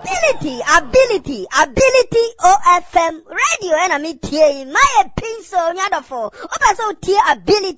ability OFM radio and I mean tie my pencil nyadofo oba so tie ability